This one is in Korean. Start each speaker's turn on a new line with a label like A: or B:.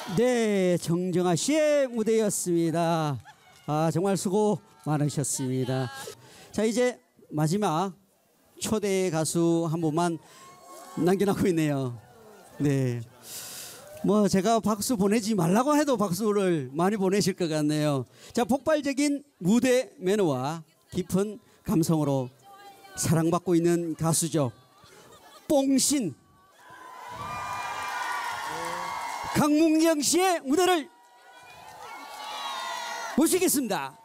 A: 네, 정정아 씨의 무대였습니다. 아, 정말 수고 많으셨습니다. 자, 이제 마지막 초대 가수 한 분만 남겨놓고 있네요. 네. 뭐 제가 박수 보내지 말라고 해도 박수를 많이 보내실 것 같네요. 자, 폭발적인 무대 매너와 깊은 감성으로 사랑받고 있는 가수죠. 뽕신 강문경 씨의 무대를 모시겠습니다.